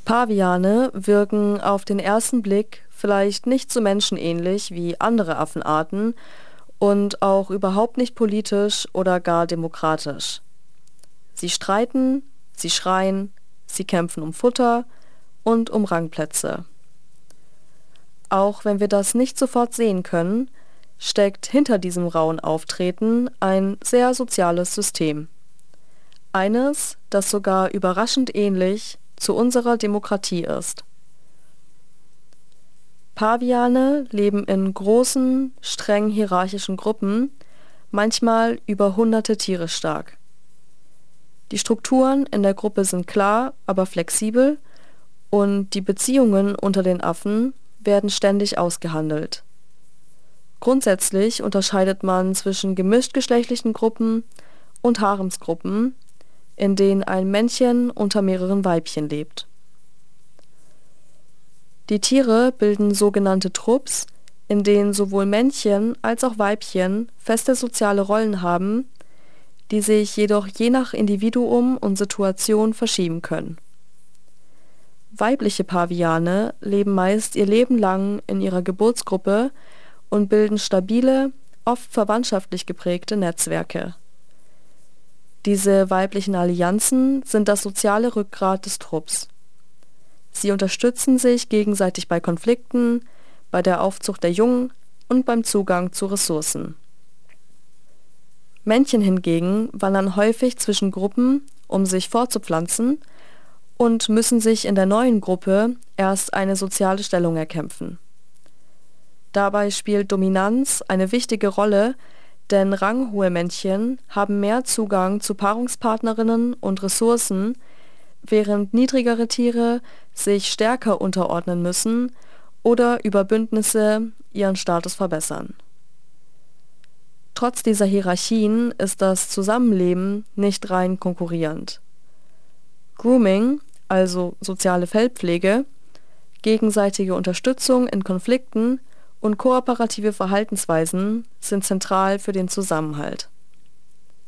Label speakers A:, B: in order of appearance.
A: Paviane wirken auf den ersten Blick vielleicht nicht so menschenähnlich wie andere Affenarten und auch überhaupt nicht politisch oder gar demokratisch. Sie streiten, sie schreien, sie kämpfen um Futter und um Rangplätze. Auch wenn wir das nicht sofort sehen können, steckt hinter diesem rauen Auftreten ein sehr soziales System. Eines, das sogar überraschend ähnlich zu unserer Demokratie ist. Paviane leben in großen, streng hierarchischen Gruppen, manchmal über hunderte Tiere stark. Die Strukturen in der Gruppe sind klar, aber flexibel und die Beziehungen unter den Affen werden ständig ausgehandelt. Grundsätzlich unterscheidet man zwischen gemischtgeschlechtlichen Gruppen und Haremsgruppen, in denen ein Männchen unter mehreren Weibchen lebt. Die Tiere bilden sogenannte Trupps, in denen sowohl Männchen als auch Weibchen feste soziale Rollen haben, die sich jedoch je nach Individuum und Situation verschieben können. Weibliche Paviane leben meist ihr Leben lang in ihrer Geburtsgruppe und bilden stabile, oft verwandtschaftlich geprägte Netzwerke. Diese weiblichen Allianzen sind das soziale Rückgrat des Trupps. Sie unterstützen sich gegenseitig bei Konflikten, bei der Aufzucht der Jungen und beim Zugang zu Ressourcen. Männchen hingegen wandern häufig zwischen Gruppen, um sich fortzupflanzen, und müssen sich in der neuen Gruppe erst eine soziale Stellung erkämpfen. Dabei spielt Dominanz eine wichtige Rolle, denn ranghohe Männchen haben mehr Zugang zu Paarungspartnerinnen und Ressourcen, während niedrigere Tiere sich stärker unterordnen müssen oder über Bündnisse ihren Status verbessern. Trotz dieser Hierarchien ist das Zusammenleben nicht rein konkurrierend. Grooming, also soziale Fellpflege, gegenseitige Unterstützung in Konflikten und kooperative Verhaltensweisen sind zentral für den Zusammenhalt.